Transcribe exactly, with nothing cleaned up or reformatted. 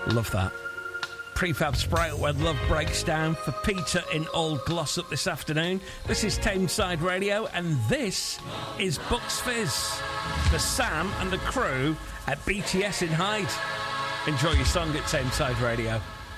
Love that. Prefab Sprite, where love breaks down, for Peter in Old Glossop this afternoon. This is Tameside Radio, and this is Bucks Fizz for Sam and the crew at B T S in Hyde. Enjoy your song at Tameside Radio.